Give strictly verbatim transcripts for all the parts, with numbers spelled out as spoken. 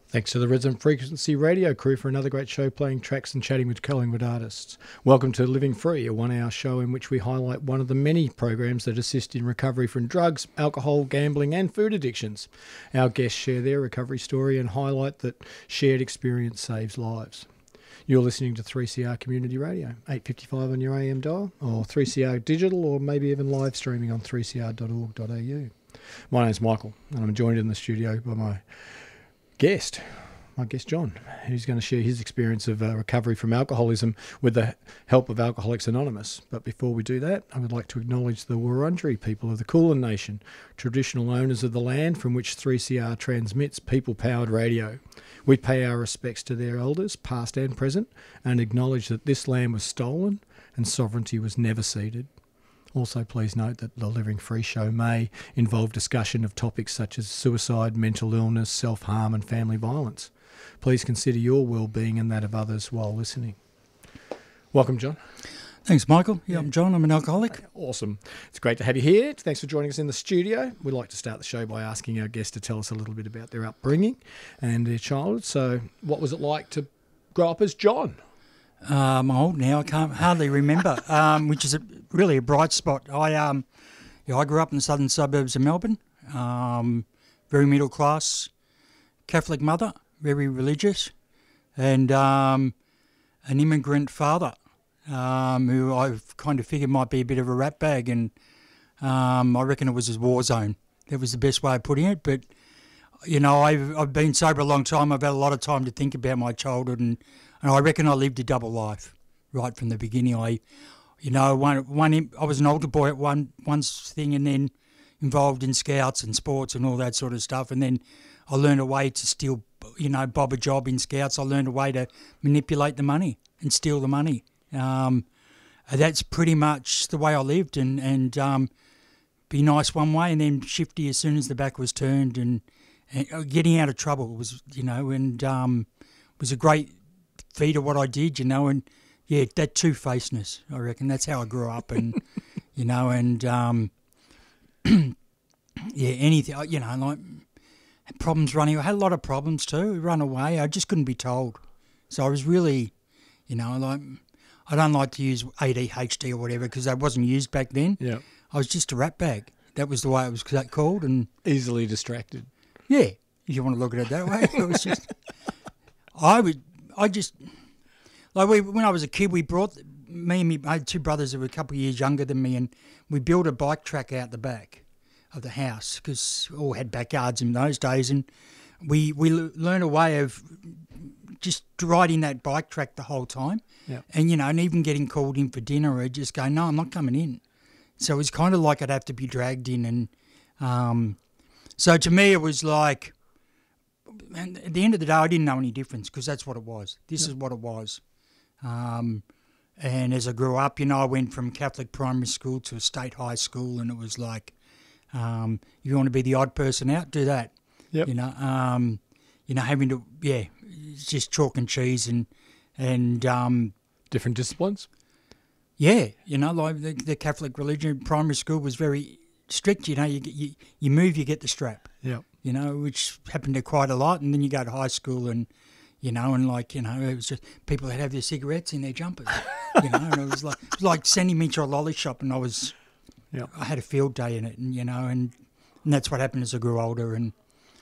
Thanks to the Resonant Frequency radio crew for another great show playing tracks and chatting with Collingwood artists. Welcome to Living Free, a one-hour show in which we highlight one of the many programs that assist in recovery from drugs, alcohol, gambling and food addictions. Our guests share their recovery story and highlight that shared experience saves lives. You're listening to three C R Community Radio, eight fifty-five on your A M dial, or three C R Digital, or maybe even live streaming on three c r dot org dot a u. My name's Michael, and I'm joined in the studio by my guest, my guest John, who's going to share his experience of uh, recovery from alcoholism with the help of Alcoholics Anonymous. But before we do that, I would like to acknowledge the Wurundjeri people of the Kulin Nation, traditional owners of the land from which three C R transmits people-powered radio. We pay our respects to their elders, past and present, and acknowledge that this land was stolen and sovereignty was never ceded. Also, please note that the Living Free show may involve discussion of topics such as suicide, mental illness, self-harm and family violence. Please consider your well-being and that of others while listening. Welcome, John. Thanks, Michael. Yeah, I'm John. I'm an alcoholic. Awesome. It's great to have you here. Thanks for joining us in the studio. We like to start the show by asking our guests to tell us a little bit about their upbringing and their childhood. So what was it like to grow up as John? Um, I'm old now. I can't hardly remember, um, which is a, really a bright spot. I um, yeah, I grew up in the southern suburbs of Melbourne. Um, very middle class, Catholic mother, very religious, and um, an immigrant father, um, who I kind of figured might be a bit of a rat bag, and um, I reckon it was his war zone. That was the best way of putting it. But you know, I've I've been sober a long time. I've had a lot of time to think about my childhood, and. And I reckon I lived a double life right from the beginning. I, you know, one, one I was an altar boy at one one thing, and then involved in scouts and sports and all that sort of stuff. And then I learned a way to steal, you know, bob a job in scouts. I learned a way to manipulate the money and steal the money. Um, that's pretty much the way I lived, and and um, be nice one way and then shifty as soon as the back was turned, and, and getting out of trouble was, you know, and um, was a great feed of what I did, you know, and yeah, that two-facedness, I reckon that's how I grew up, and you know, and um, yeah, anything, you know, like problems running. I had a lot of problems too. Run away. I just couldn't be told, so I was really, you know, like I don't like to use A D H D or whatever because that wasn't used back then. Yeah, I was just a rat bag. That was the way it was called, and easily distracted. Yeah, if you want to look at it that way, it was just I would. I just, like we, when I was a kid, we brought, me and me, I had two brothers that were a couple of years younger than me, and we built a bike track out the back of the house because we all had backyards in those days, and we, we learned a way of just riding that bike track the whole time. Yeah. And, you know, and even getting called in for dinner or just go, no, I'm not coming in. So it was kind of like I'd have to be dragged in, and um, so to me it was like, and at the end of the day, I didn't know any difference because that's what it was. This yeah. is what it was. Um, and as I grew up, you know, I went from Catholic primary school to a state high school, and it was like, um, if you want to be the odd person out, do that. Yep. You know, um, you know, having to, yeah, it's just chalk and cheese and and um, different disciplines. Yeah, you know, like the, the Catholic religion primary school was very strict. You know, you you you move, you get the strap. Yeah. You know, which happened to quite a lot. And then you go to high school and, you know, and like, you know, it was just people that have their cigarettes in their jumpers, you know, and it was like, it was like sending me to a lolly shop, and I was, yeah, I had a field day in it, and, you know, and, and that's what happened as I grew older. And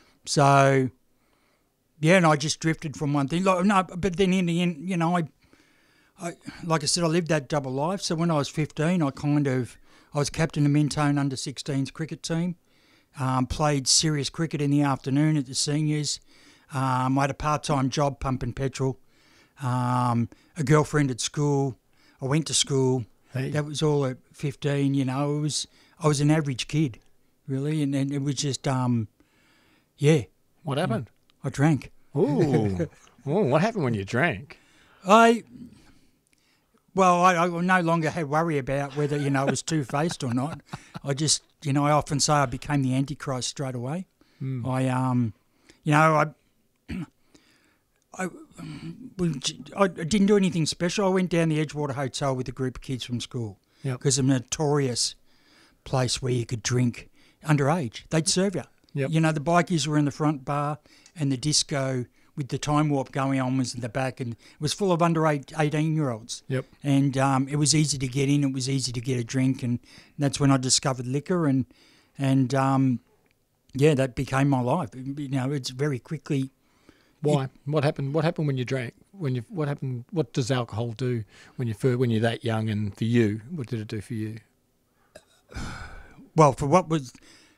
so, yeah, and I just drifted from one thing. Like, no, but then in the end, you know, I, I, like I said, I lived that double life. So when I was fifteen, I kind of, I was captain of Mentone under sixteens cricket team. Um, played serious cricket in the afternoon at the seniors. Um, I had a part-time job pumping petrol. Um, a girlfriend at school. I went to school. Hey. That was all at fifteen. You know, it was I was an average kid, really, and, and it was just um, yeah. What happened? I drank. Ooh, oh, what happened when you drank? I. Well, I, I no longer had worry about whether, you know, it was two-faced or not. I just, you know, I often say I became the Antichrist straight away. Mm. I, um, you know, I, I, I didn't do anything special. I went down the Edgewater Hotel with a group of kids from school because yep. it's a notorious place where you could drink underage. They'd serve you. Yep. You know, the bikies were in the front bar and the disco with the time warp going on was in the back, and it was full of under eighteen-year-olds. Yep. And um, it was easy to get in. It was easy to get a drink, and that's when I discovered liquor, and and um, yeah, that became my life. You know, it's very quickly. Why? It, what happened? What happened when you drank? When you what happened? What does alcohol do when you when you're that young? And for you, what did it do for you? Well, for what was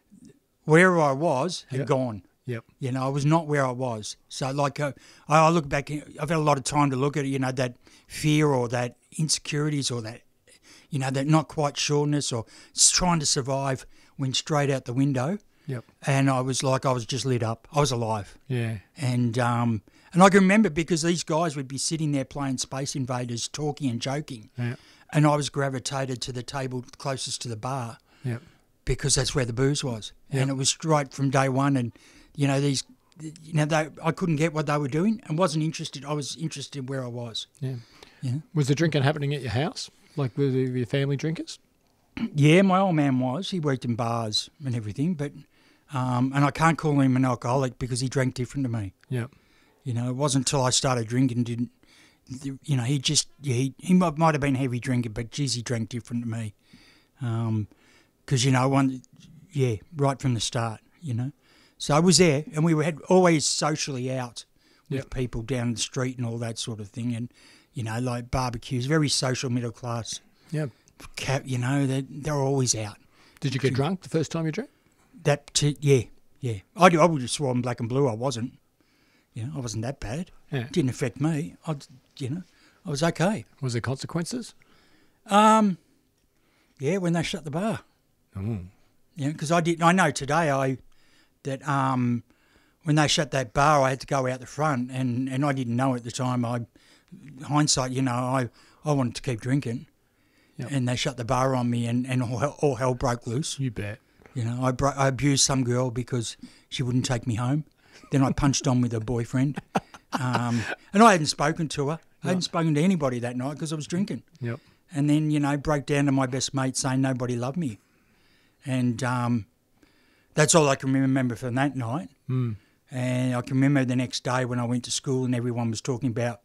where I was had yep. gone. Yep. You know, I was not where I was. So, like, uh, I look back, I've had a lot of time to look at it, you know, that fear or that insecurities or that, you know, that not quite sureness or trying to survive went straight out the window. Yep. And I was like, I was just lit up. I was alive. Yeah. And um, and I can remember because these guys would be sitting there playing Space Invaders, talking and joking. Yeah. And I was gravitated to the table closest to the bar. Yep. Because that's where the booze was. Yep. And it was right from day one. And, you know, these, you know, they, I couldn't get what they were doing and wasn't interested. I was interested where I was. Yeah. Yeah. Was the drinking happening at your house? Like, were your family drinkers? Yeah, my old man was. He worked in bars and everything, but, um, and I can't call him an alcoholic because he drank different to me. Yeah. You know, it wasn't until I started drinking, didn't, you know, he just, yeah, he, he might, might have been a heavy drinker, but geez, he drank different to me. Um, Because, you know, one, yeah, right from the start, you know. So I was there, and we were had always socially out with yep. people down the street and all that sort of thing, and, you know, like barbecues, very social middle class. Yeah. You know, they're, they're always out. Did you get so, drunk the first time you drank? That, t- yeah, yeah. I, I would have sworn black and blue I wasn't. You know, I wasn't that bad. Yeah. It didn't affect me. I, you know, I was okay. Was there consequences? Um, yeah, when they shut the bar. Mm. Yeah, because I did. I know today I that um, when they shut that bar, I had to go out the front, and, and I didn't know at the time. I hindsight, you know, I, I wanted to keep drinking, yep. and they shut the bar on me, and, and all, all hell broke loose. You bet. You know, I bro- I abused some girl because she wouldn't take me home. Then I punched on with her boyfriend, um, and I hadn't spoken to her. I hadn't spoken to anybody that night because I was drinking. Yep. And then, you know, broke down to my best mate saying nobody loved me. And um, that's all I can remember from that night. Mm. And I can remember the next day when I went to school and everyone was talking about,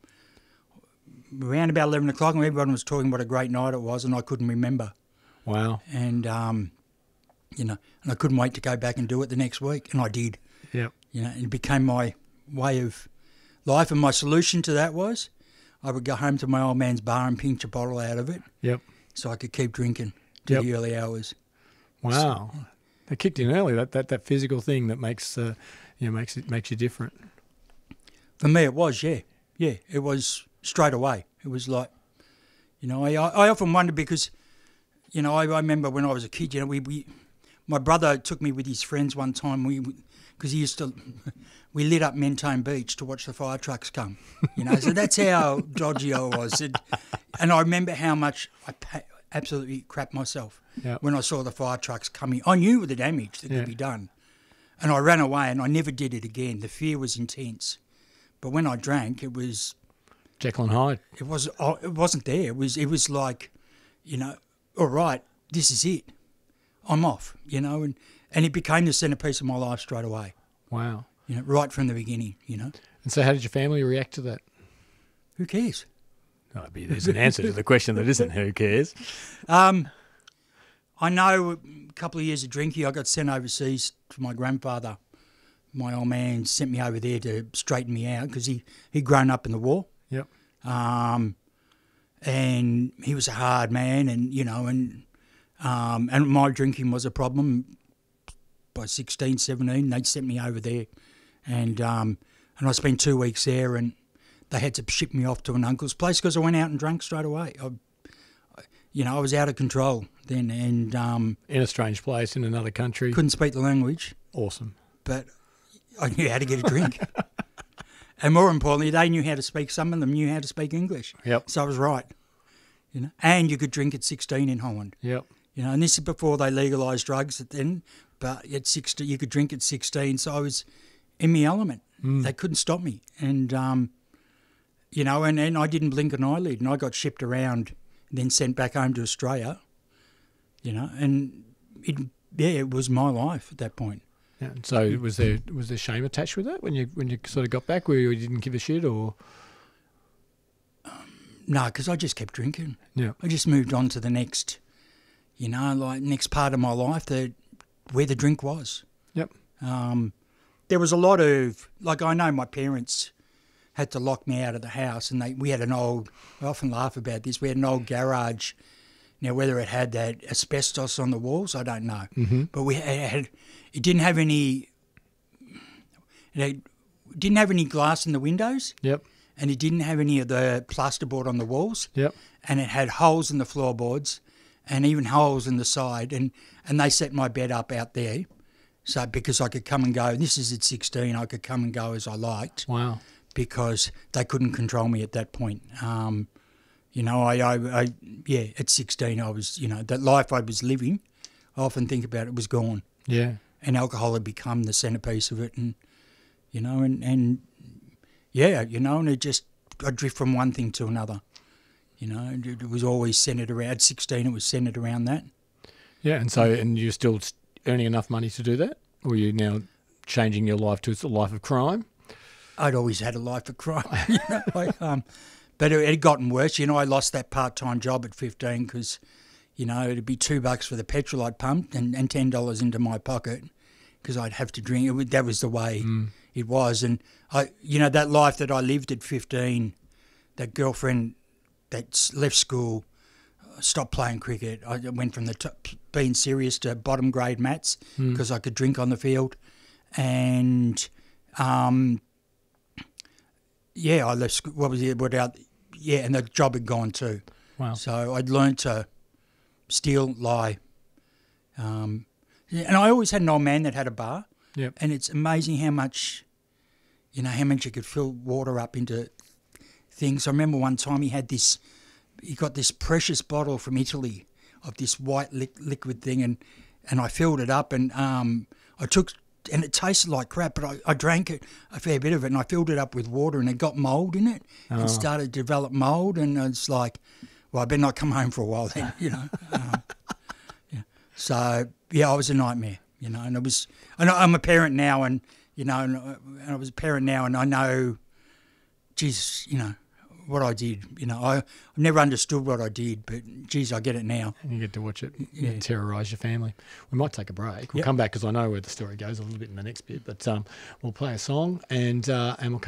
around about eleven o'clock, and everyone was talking what a great night it was, and I couldn't remember. Wow. And, um, you know, and I couldn't wait to go back and do it the next week, and I did. Yep. You know, and it became my way of life, and my solution to that was I would go home to my old man's bar and pinch a bottle out of it. Yep. So I could keep drinking to yep. the early hours. Wow, so, they kicked in early. That that, that physical thing that makes uh, you know makes it makes you different. For me, it was yeah, yeah. It was straight away. It was like, you know, I I often wonder because, you know, I, I remember when I was a kid. You know, we, we my brother took me with his friends one time. We because he used to we lit up Mentone Beach to watch the fire trucks come. You know, so that's how dodgy I was. And, and I remember how much I pa- absolutely crapped myself. Yep. When I saw the fire trucks coming. I knew the damage that yeah. could be done. And I ran away and I never did it again. The fear was intense. But when I drank, it was... Jekyll and Hyde. It, was, oh, it wasn't there. It was, it was like, you know, all right, this is it. I'm off, you know. And, and it became the centrepiece of my life straight away. Wow. You know, right from the beginning, you know. And so how did your family react to that? Who cares? Oh, there's an answer to the question that isn't who cares. Um... I know a couple of years of drinking, I got sent overseas to my grandfather. My old man sent me over there to straighten me out because he, he'd grown up in the war. Yep. Um, and he was a hard man and, you know, and um, and my drinking was a problem. By sixteen, seventeen, they'd sent me over there. And, um, and I spent two weeks there and they had to ship me off to an uncle's place because I went out and drank straight away. I, You know, I was out of control then and... Um, in a strange place, in another country. Couldn't speak the language. Awesome. But I knew how to get a drink. And more importantly, they knew how to speak, some of them knew how to speak English. Yep. So I was right. You know, and you could drink at sixteen in Holland. Yep. You know, and this is before they legalised drugs then, but at sixteen, you could drink at sixteen, so I was in my element. Mm. They couldn't stop me. And, um, you know, and, and I didn't blink an eyelid, and I got shipped around... then sent back home to Australia, you know, and it, yeah, it was my life at that point. Yeah. So was there was there shame attached with that when you when you sort of got back, where you didn't give a shit, or? No, because I just kept drinking. Yeah. I just moved on to the next, you know, like next part of my life that where the drink was. Yep. Um, there was a lot of, like I know my parents had to lock me out of the house, and they we had an old, I often laugh about this, we had an old garage. Now, whether it had that asbestos on the walls, I don't know. Mm-hmm. But we had, it didn't have any, it had, didn't have any glass in the windows. Yep. And it didn't have any of the plasterboard on the walls. Yep. And it had holes in the floorboards and even holes in the side. And, and they set my bed up out there. So because I could come and go, this is at sixteen, I could come and go as I liked. Wow. Because they couldn't control me at that point. Um, you know, I, I, I, yeah, at sixteen I was, you know, that life I was living, I often think about it, was gone. Yeah. And alcohol had become the centrepiece of it. And, you know, and, and yeah, you know, and it just, I drift from one thing to another. You know, it, it was always centred around, at sixteen it was centred around that. Yeah, and so, and you're still earning enough money to do that? Or are you now changing your life to a life of crime? I'd always had a life of crime, you know. I, um, but it had gotten worse. You know, I lost that part-time job at fifteen because, you know, it'd be two bucks for the petrol I'd pumped and, and ten dollars into my pocket because I'd have to drink. It would, that was the way mm. it was. And, I, you know, that life that I lived at fifteen, that girlfriend that left school, stopped playing cricket. I went from the top, being serious to bottom grade mats because mm. I could drink on the field. And, um, yeah, I left school. What was it? Without, yeah, and the job had gone too. Wow. So I'd learned to steal, lie. Um, and I always had an old man that had a bar. Yep. And it's amazing how much, you know, how much you could fill water up into things. I remember one time he had this, he got this precious bottle from Italy of this white li- liquid thing, and, and I filled it up, and um, I took, and it tasted like crap, but I, I drank it, a fair bit of it, and I filled it up with water, and it got mould in it, oh. and started to develop mould, and it's like, well, I better not come home for a while then, you know. um, yeah. So, yeah, I was a nightmare, you know, and it was, and I'm a parent now, and, you know, and, and I was a parent now, and I know, geez, you know, what I did, you know, I, I never understood what I did, but geez, I get it now. And you get to watch it yeah. terrorise your family. We might take a break. We'll yep. come back because I know where the story goes a little bit in the next bit, but um, we'll play a song and uh, and we'll come